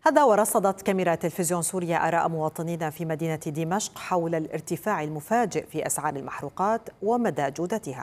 هذا ورصدت كاميرا تلفزيون سوريا آراء مواطنين في مدينة دمشق حول الارتفاع المفاجئ في أسعار المحروقات ومدى جودتها.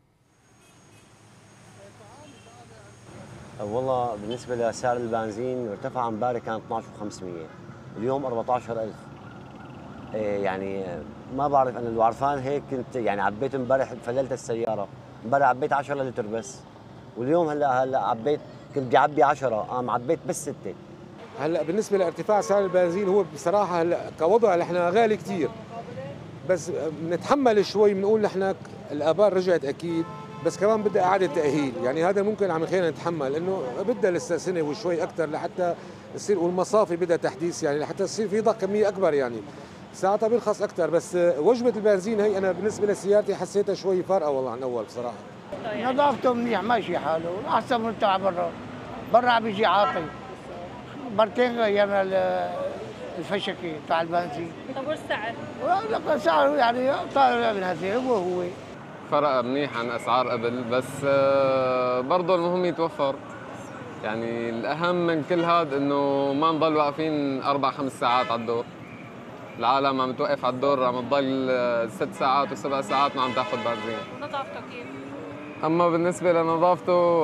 والله بالنسبة لسعر البنزين ارتفع امبارح كان 12,500، اليوم 14,000. يعني ما بعرف انا لو عرفان هيك كنت يعني عبيت امبارح، فللت السيارة امبارح عبيت 10 لتر بس، واليوم هلا عبيت، كنت بدي اعبي 10 قام عبيت بس 6. هلا بالنسبه لارتفاع سعر البنزين هو بصراحه هلا كوضع نحن غالي كثير، بس بنتحمل شوي، بنقول نحن الابار رجعت اكيد، بس كمان بدها اعاده تاهيل، يعني هذا ممكن عم يخلينا نتحمل، انه بدها لسه سنه وشوي اكثر لحتى يصير، والمصافي بدها تحديث يعني لحتى يصير في ضخ كميه اكبر، يعني ساعتها بيرخص اكثر. بس وجبه البنزين هي انا بالنسبه لسيارتي حسيتها شوي فارقه والله عن اول بصراحه. نظافته منيح ماشي حاله، احسن من تبع برا. برا عم يجي عاطل، مرتين غيرنا الفشكي تاع البنزين. طب والسعر؟ لا سعره يعني طالع من هذه هو فرق منيح عن اسعار قبل، بس برضه المهم يتوفر. يعني الاهم من كل هذا انه ما نضل واقفين 4-5 ساعات على الدور. العالم عم توقف على الدور، عم تضل 6 ساعات و7 ساعات ما عم تاخذ بنزين. نظافته كيف؟ اما بالنسبه لنظافته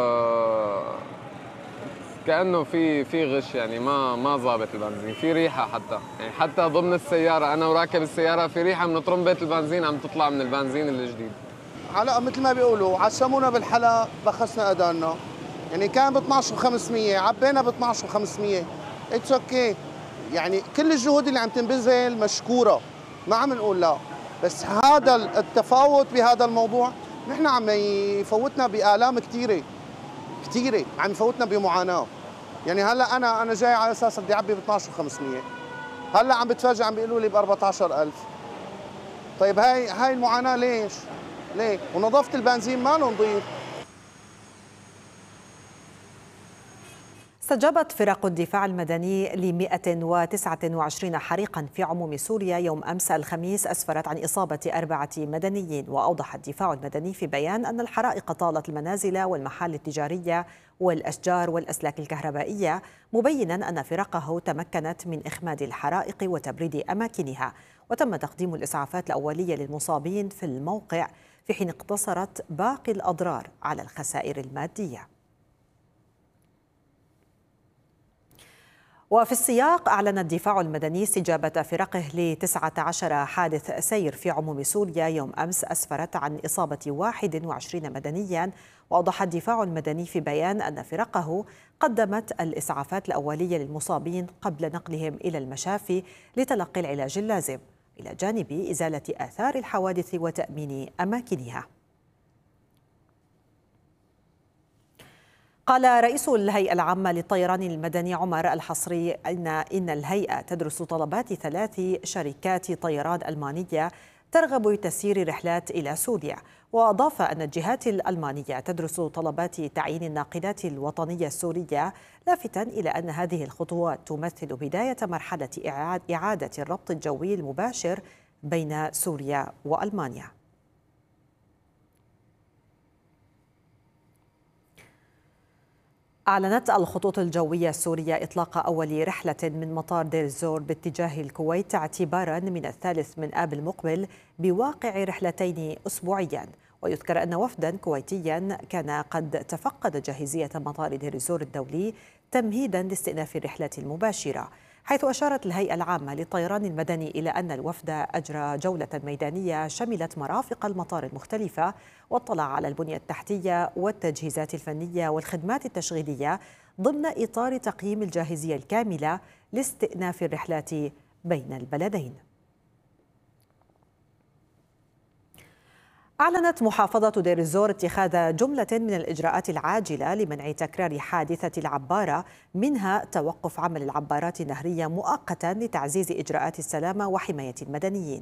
كانه في غش، يعني ما ظابط البنزين، في ريحه حتى، يعني حتى ضمن السياره انا وراكب السياره في ريحه من طرمبه البنزين عم تطلع من البنزين الجديد. هلا مثل ما بيقولوا عشمونا بالحلا بخسنا اذاننا، يعني كان ب 12,500 عبينا ب 12,500. اتس اوكي، يعني كل الجهود اللي عم تنبذل مشكوره، ما عم نقول لا، بس هذا التفاوت بهذا الموضوع نحن عم يفوتنا بآلام كثيره، عم يفوتنا بمعاناه. يعني هلا انا جاي على اساس بدي اعبي ب 12,500، هلا عم بتفاجئ عم بيقولوا لي ب 14,000. طيب هاي المعاناه ليش؟ ليه؟ ونظافه البنزين ما له نظيف. استجابت فرق الدفاع المدني ل 129 حريقا في عموم سوريا يوم أمس الخميس أسفرت عن إصابة 4 مدنيين. وأوضح الدفاع المدني في بيان أن الحرائق طالت المنازل والمحال التجارية والأشجار والأسلاك الكهربائية، مبينا أن فرقه تمكنت من إخماد الحرائق وتبريد أماكنها، وتم تقديم الإسعافات الأولية للمصابين في الموقع، في حين اقتصرت باقي الأضرار على الخسائر المادية. وفي السياق أعلن الدفاع المدني استجابة فرقه ل 19 حادث سير في عموم سوريا يوم أمس أسفرت عن إصابة 21 مدنيا. وأوضح الدفاع المدني في بيان أن فرقه قدمت الإسعافات الأولية للمصابين قبل نقلهم إلى المشافي لتلقي العلاج اللازم، إلى جانب إزالة آثار الحوادث وتأمين أماكنها. قال رئيس الهيئة العامة للطيران المدني عمر الحصري إن الهيئة تدرس طلبات 3 شركات طيران ألمانية ترغب بتسيير رحلات إلى سوريا. وأضاف أن الجهات الألمانية تدرس طلبات تعيين الناقلات الوطنية السورية، لافتاً إلى أن هذه الخطوات تمثل بداية مرحلة إعادة الربط الجوي المباشر بين سوريا وألمانيا. أعلنت الخطوط الجوية السورية إطلاق أول رحلة من مطار دير الزور باتجاه الكويت اعتباراً من 3 آب المقبل، بواقع رحلتين أسبوعياً. ويذكر أن وفداً كويتياً كان قد تفقد جاهزية مطار دير الزور الدولي تمهيداً لاستئناف الرحلة المباشرة، حيث أشارت الهيئة العامة للطيران المدني إلى أن الوفد أجرى جولة ميدانية شملت مرافق المطار المختلفة، واطلع على البنية التحتية والتجهيزات الفنية والخدمات التشغيلية ضمن إطار تقييم الجاهزية الكاملة لاستئناف الرحلات بين البلدين. أعلنت محافظة دير الزور اتخاذ جملة من الإجراءات العاجلة لمنع تكرار حادثة العبارة، منها توقف عمل العبارات النهرية مؤقتا لتعزيز إجراءات السلامة وحماية المدنيين.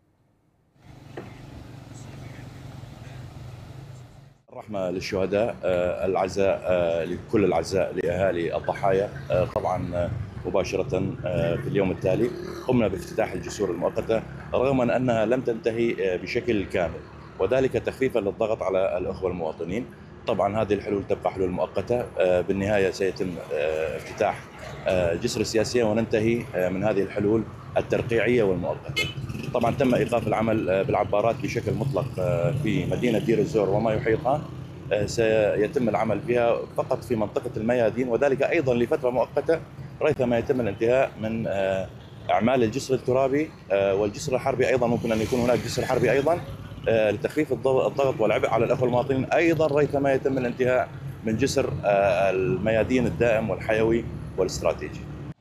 الرحمة للشهداء، العزاء لكل العزاء لأهالي الضحايا. طبعا مباشرة في اليوم التالي قمنا بافتتاح الجسور المؤقتة رغم من أنها لم تنتهي بشكل كامل، وذلك تخفيفا للضغط على الأخوة المواطنين. طبعا هذه الحلول تبقى حلول مؤقتة. بالنهاية سيتم افتتاح جسر السياسية وننتهي من هذه الحلول الترقيعية والمؤقتة. طبعا تم إيقاف العمل بالعبارات بشكل مطلق في مدينة دير الزور وما يحيطها. سيتم العمل بها فقط في منطقة الميادين، وذلك أيضا لفترة مؤقتة ريثما يتم الانتهاء من أعمال الجسر الترابي والجسر الحربي. أيضا ممكن أن يكون هناك جسر حربي أيضا لتخفيف الضغط والعبء على الأخوة المواطنين. أيضا ريثما يتم الانتهاء من جسر الميادين الدائم والحيوي والاستراتيجي.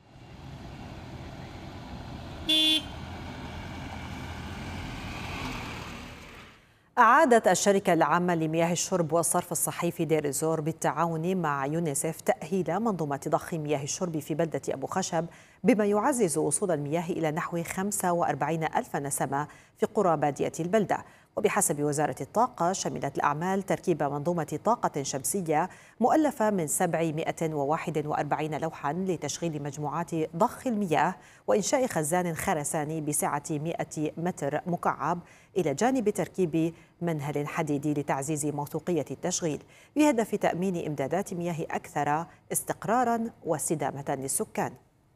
أعادت الشركة العامة لمياه الشرب والصرف الصحي في دير الزور بالتعاون مع يونيسف تأهيل منظومة ضخ مياه الشرب في بلدة أبو خشب، بما يعزز وصول المياه إلى نحو 45 ألف نسمة في قرى بادية البلدة. وبحسب وزارة الطاقة شملت الأعمال تركيب منظومة طاقة شمسية مؤلفة من 741 لوحا لتشغيل مجموعات ضخ المياه وإنشاء خزان خرساني بسعة 100 متر مكعب، إلى جانب تركيب منهل حديدي لتعزيز موثوقية التشغيل بهدف تأمين إمدادات مياه أكثر استقراراً واستدامة للسكان.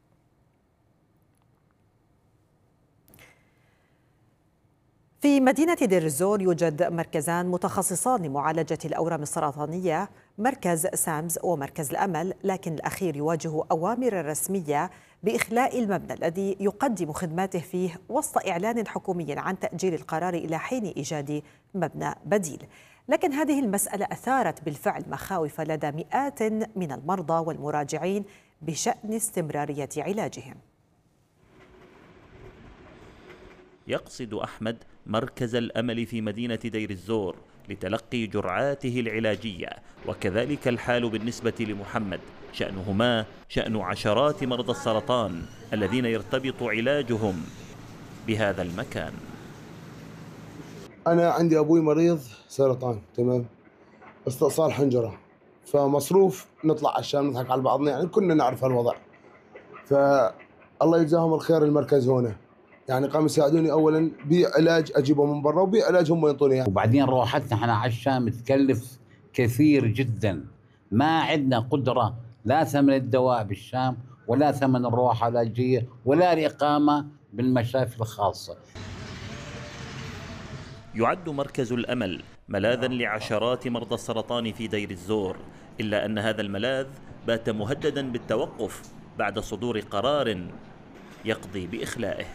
في مدينة دير الزور يوجد مركزان متخصصان لمعالجة الأورام السرطانية، مركز سامز ومركز الأمل، لكن الأخير يواجه أوامر رسمية بإخلاء المبنى الذي يقدم خدماته فيه وسط إعلان حكومي عن تأجيل القرار إلى حين إيجاد مبنى بديل. لكن هذه المسألة أثارت بالفعل مخاوف لدى مئات من المرضى والمراجعين بشأن استمرارية علاجهم. يقصد أحمد مركز الأمل في مدينة دير الزور لتلقي جرعاته العلاجية، وكذلك الحال بالنسبة لمحمد، شأنهما شأن عشرات مرضى السرطان الذين يرتبط علاجهم بهذا المكان. أنا عندي أبوي مريض سرطان، تمام، استئصال حنجرة، فمصروف نطلع على الشام نضحك على بعضنا، يعني كنا نعرف هالوضع. فالله يجزاهم الخير المركز هنا، يعني قاموا يساعدوني اولا بعلاج اجيبه من برا وبعلاج هم ينطوني اياه. وبعدين روحتنا احنا على الشام تكلف كثير جدا، ما عندنا قدره لا ثمن الدواء بالشام ولا ثمن الروحه العلاجيه ولا الاقامه بالمشافي الخاصه. يعد مركز الأمل ملاذا لعشرات مرضى السرطان في دير الزور، إلا أن هذا الملاذ بات مهددا بالتوقف بعد صدور قرار يقضي بإخلائه.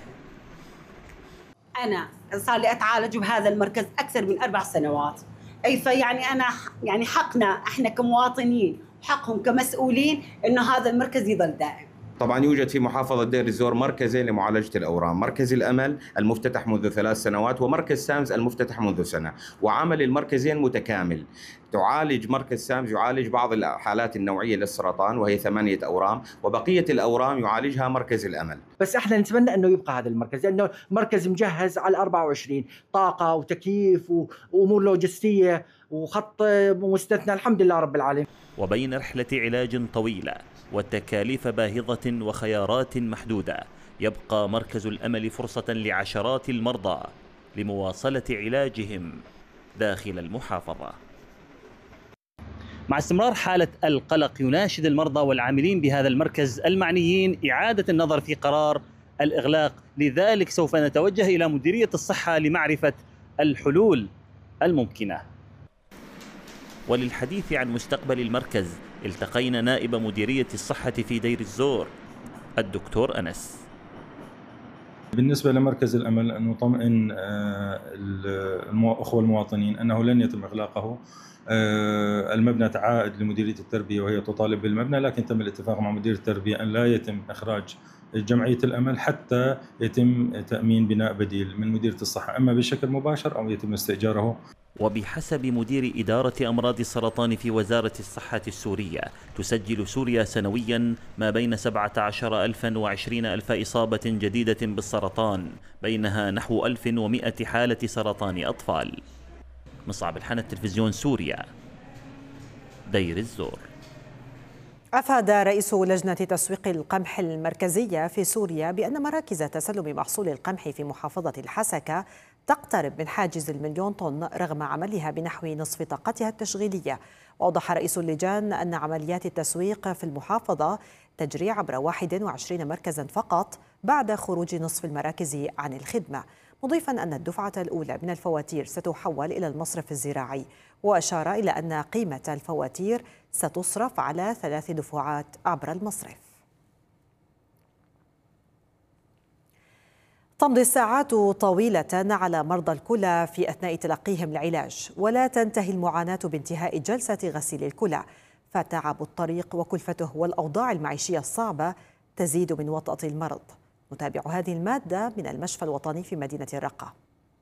أنا صار لي أتعالج بهذا المركز أكثر من 4 سنوات، فيعني أنا يعني حقنا إحنا كمواطنين وحقهم كمسؤولين إنه هذا المركز يظل دائم. طبعا يوجد في محافظة دير الزور مركزين لمعالجة الأورام، مركز الأمل المفتتح منذ 3 سنوات ومركز سامز المفتتح منذ سنة، وعمل المركزين متكامل. تعالج مركز سامز يعالج بعض الحالات النوعية للسرطان وهي 8 أورام، وبقية الأورام يعالجها مركز الأمل. بس احنا نتمنى انه يبقى هذا المركز، لانه مركز مجهز على 24 طاقة وتكييف وامور لوجستية وخط مستثنى، الحمد لله رب العالمين. وبين رحلة علاج طويلة والتكاليف باهظة وخيارات محدودة، يبقى مركز الأمل فرصة لعشرات المرضى لمواصلة علاجهم داخل المحافظة. مع استمرار حالة القلق يناشد المرضى والعاملين بهذا المركز المعنيين إعادة النظر في قرار الإغلاق، لذلك سوف نتوجه إلى مديرية الصحة لمعرفة الحلول الممكنة. وللحديث عن مستقبل المركز التقينا نائب مديرية الصحة في دير الزور الدكتور أنس. بالنسبة لمركز الأمل أن نطمئن الأخوة المواطنين أنه لن يتم إغلاقه. المبنى تعائد لمديرية التربية وهي تطالب بالمبنى، لكن تم الاتفاق مع مدير التربية أن لا يتم إخراج جمعية الأمل حتى يتم تأمين بناء بديل من مديرية الصحة، أما بشكل مباشر أو يتم استئجاره. وبحسب مدير إدارة أمراض السرطان في وزارة الصحة السورية، تسجل سوريا سنويا ما بين 17,000 و20,000 إصابة جديدة بالسرطان، بينها نحو 1100 حالة سرطان أطفال. مصعب الحنة، تلفزيون سوريا، دير الزور. أفاد رئيس لجنة تسويق القمح المركزية في سوريا بأن مراكز تسلم محصول القمح في محافظة الحسكة تقترب من حاجز المليون طن رغم عملها بنحو نصف طاقتها التشغيلية. وأوضح رئيس اللجان أن عمليات التسويق في المحافظة تجري عبر 21 مركزا فقط بعد خروج نصف المراكز عن الخدمة، مضيفا أن الدفعة الأولى من الفواتير ستحول إلى المصرف الزراعي. وأشار إلى أن قيمة الفواتير ستصرف على 3 دفعات عبر المصرف. تمضي الساعات طويلة على مرضى الكلى في أثناء تلقيهم العلاج، ولا تنتهي المعاناة بانتهاء جلسة غسيل الكلى، فتعب الطريق وكلفته والأوضاع المعيشية الصعبة تزيد من وطأة المرض. نتابع هذه المادة من المشفى الوطني في مدينة الرقة.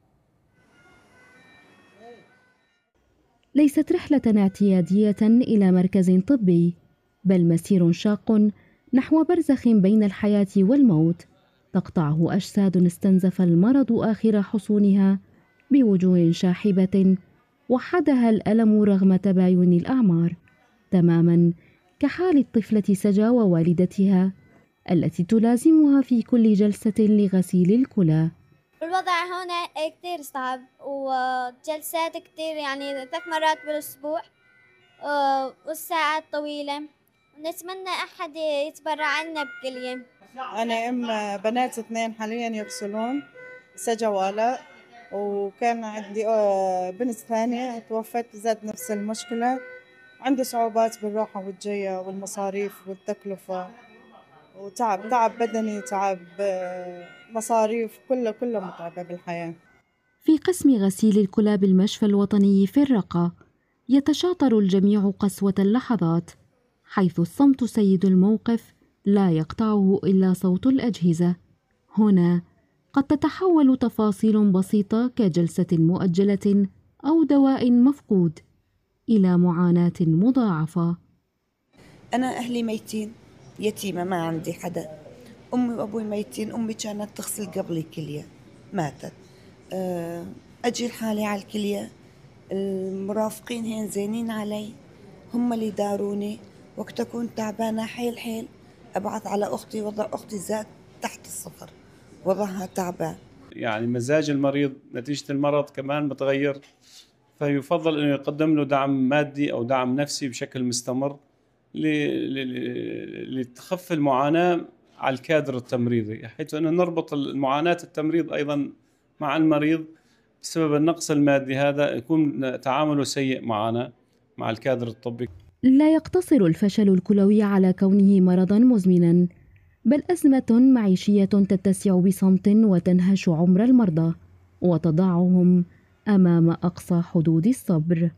ليست رحلة اعتيادية إلى مركز طبي، بل مسير شاق نحو برزخ بين الحياة والموت، تقطعه أجساد استنزف المرض آخر حصونها بوجوه شاحبة وحدها الألم رغم تباين الأعمار، تماما كحال الطفلة سجا ووالدتها التي تلازمها في كل جلسة لغسيل الكلى. الوضع هنا كتير صعب وجلسات كتير، يعني 3 مرات بالأسبوع والساعات طويلة، ونتمنى أحد يتبرع عنا بكلية. أنا أم بنات 2 حاليا يغسلون، سجا وآلاء، وكان عندي بنت ثانية توفت زاد نفس المشكلة. عندي صعوبات بالروحة والجاية والمصاريف والتكلفة وتعب بدني، تعب مصاريف، كله متعبة بالحياة. في قسم غسيل الكلى بالمشفى الوطني في الرقة يتشاطر الجميع قسوة اللحظات، حيث الصمت سيد الموقف لا يقطعه إلا صوت الأجهزة. هنا قد تتحول تفاصيل بسيطة كجلسة مؤجلة أو دواء مفقود إلى معاناة مضاعفة. أنا أهلي ميتين، يتيمة، ما عندي حدا. أمي وأبوي ميتين، أمي كانت تغسل قبلي كلية، ماتت. أجي لحالي على الكلية، المرافقين هين زينين علي، هم اللي داروني. وقت أكون تعبانة حيل أبعث على أختي، وضع أختي زاد تحت الصفر، وضعها تعبان. يعني مزاج المريض نتيجة المرض كمان متغير، فيفضل أنه يقدم له دعم مادي أو دعم نفسي بشكل مستمر لتخفف المعاناة على الكادر التمريضي، حيث أنه نربط المعاناة التمريض أيضا مع المريض بسبب النقص المادي، هذا يكون تعامله سيء معنا مع الكادر الطبي. لا يقتصر الفشل الكلوي على كونه مرضا مزمنا، بل أزمة معيشية تتسع بصمت وتنهش عمر المرضى وتضعهم أمام أقصى حدود الصبر.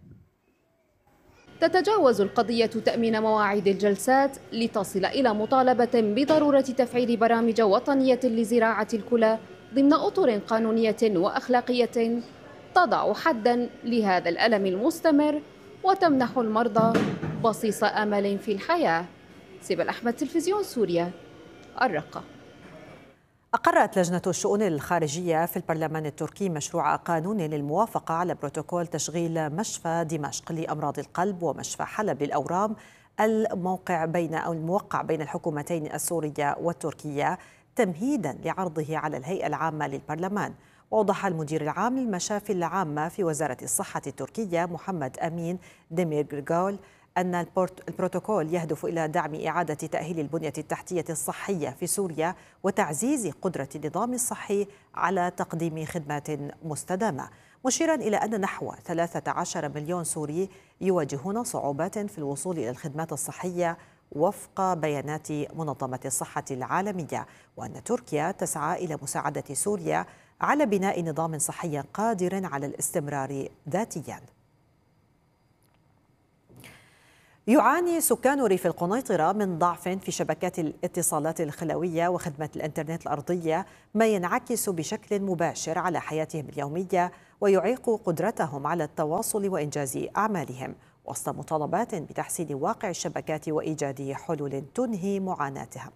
تتجاوز القضية تأمين مواعيد الجلسات لتصل إلى مطالبة بضرورة تفعيل برامج وطنية لزراعة الكلى ضمن أطر قانونية وأخلاقية تضع حداً لهذا الألم المستمر وتمنح المرضى بصيص أمل في الحياة. سيبل أحمد، تلفزيون سوريا، الرقة. أقرت لجنة الشؤون الخارجية في البرلمان التركي مشروع قانون للموافقة على بروتوكول تشغيل مشفى دمشق لأمراض القلب ومشفى حلب للأورام الموقع بين الحكومتين السورية والتركية، تمهيدا لعرضه على الهيئة العامة للبرلمان. وأوضح المدير العام للمشافي العامة في وزارة الصحة التركية محمد أمين ديميرغول أن البروتوكول يهدف إلى دعم إعادة تأهيل البنية التحتية الصحية في سوريا وتعزيز قدرة النظام الصحي على تقديم خدمات مستدامة، مشيرا إلى أن نحو 13 مليون سوري يواجهون صعوبات في الوصول إلى الخدمات الصحية وفق بيانات منظمة الصحة العالمية، وأن تركيا تسعى إلى مساعدة سوريا على بناء نظام صحي قادر على الاستمرار ذاتيا. يعاني سكان ريف القنيطرة من ضعف في شبكات الاتصالات الخلوية وخدمة الإنترنت الأرضية، ما ينعكس بشكل مباشر على حياتهم اليومية ويعيق قدرتهم على التواصل وإنجاز أعمالهم، وسط مطالبات بتحسين واقع الشبكات وإيجاد حلول تنهي معاناتهم.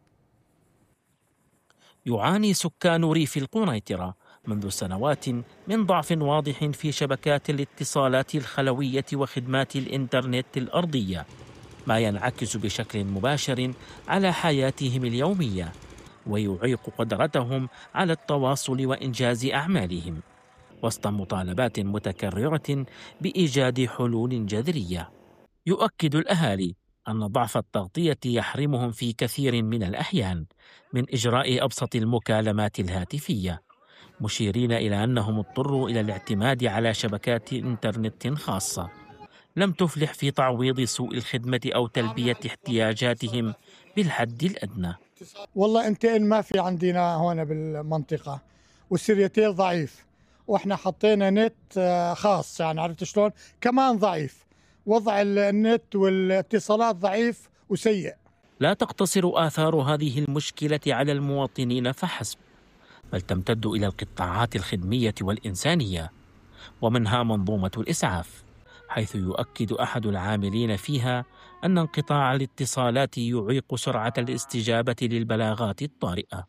يعاني سكان ريف القنيطرة منذ سنوات من ضعف واضح في شبكات الاتصالات الخلوية وخدمات الإنترنت الأرضية، ما ينعكس بشكل مباشر على حياتهم اليومية ويعيق قدرتهم على التواصل وإنجاز أعمالهم. وسط مطالبات متكررة بإيجاد حلول جذرية. يؤكد الأهالي أن ضعف التغطية يحرمهم في كثير من الأحيان من إجراء أبسط المكالمات الهاتفية، مشيرين إلى أنهم اضطروا إلى الاعتماد على شبكات إنترنت خاصة لم تفلح في تعويض سوء الخدمة أو تلبية احتياجاتهم بالحد الأدنى. والله انتقل ما في عندنا هون بالمنطقة، والسريتيل ضعيف، واحنا حطينا نت خاص، يعني عرفت شلون كمان ضعيف، وضع النت والاتصالات ضعيف وسيء. لا تقتصر آثار هذه المشكلة على المواطنين فحسب، بل تمتد إلى القطاعات الخدمية والإنسانية، ومنها منظومة الإسعاف، حيث يؤكد أحد العاملين فيها أن انقطاع الاتصالات يعيق سرعة الاستجابة للبلاغات الطارئة،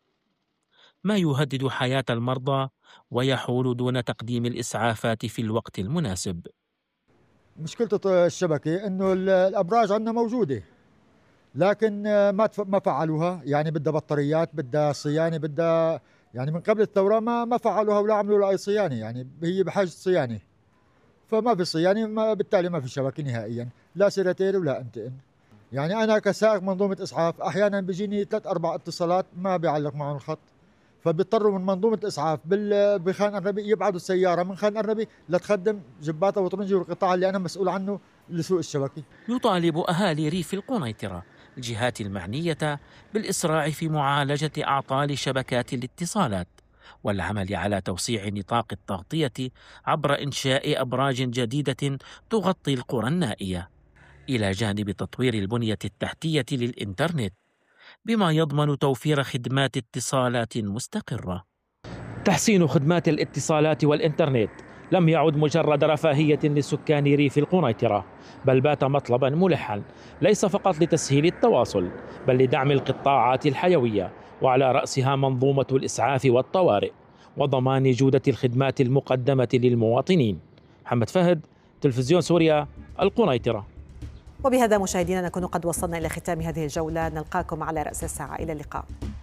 ما يهدد حياة المرضى ويحول دون تقديم الإسعافات في الوقت المناسب. مشكلة الشبكة إنه الأبراج عندنا موجودة، لكن ما فعلوها، يعني بدها بطاريات، بدها صيانة، بدها يعني من قبل الثورة ما فعلوها ولا عملوا لها أي صيانة، يعني هي بحاجة صيانة، فما في صيانة، بالتالي ما في شبكة نهائيا، لا سيرتيل ولا انتقل. يعني أنا كسائق منظومة إسعاف أحيانا بيجيني 3-4 اتصالات ما بيعلق معهم الخط، فبيضطروا من منظومة إسعاف بخان الربي يبعثوا السيارة من خان الربي لتخدم جباتة وطرنجي والقطاع اللي أنا مسؤول عنه لسوق الشبكة. يطالب أهالي ريف القنيطرة الجهات المعنية بالإسراع في معالجة أعطال شبكات الاتصالات والعمل على توسيع نطاق التغطية عبر إنشاء أبراج جديدة تغطي القرى النائية، إلى جانب تطوير البنية التحتية للإنترنت بما يضمن توفير خدمات اتصالات مستقرة. تحسين خدمات الاتصالات والإنترنت لم يعد مجرد رفاهية لسكان ريف القنيطرة، بل بات مطلبا ملحا ليس فقط لتسهيل التواصل بل لدعم القطاعات الحيوية، وعلى رأسها منظومة الإسعاف والطوارئ، وضمان جودة الخدمات المقدمة للمواطنين. محمد فهد، تلفزيون سوريا، القنيطرة. وبهذا مشاهدينا نكون قد وصلنا إلى ختام هذه الجولة، نلقاكم على رأس الساعة، إلى اللقاء.